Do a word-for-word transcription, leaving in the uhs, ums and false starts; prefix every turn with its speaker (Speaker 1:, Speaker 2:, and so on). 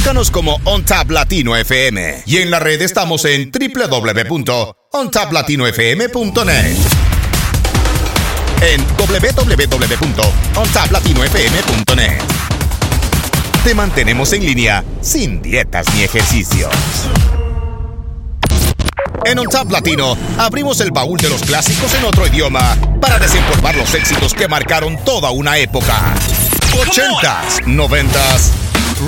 Speaker 1: Búscanos como OnTap Latino F M. Y en la red estamos en doble u doble u doble u punto on tap latino f m punto net. En doble u doble u doble u punto on tap latino f m punto net. Te mantenemos en línea sin dietas ni ejercicios. En OnTap Latino abrimos el baúl de los clásicos en otro idioma para desempolvar los éxitos que marcaron toda una época. ochentas, noventas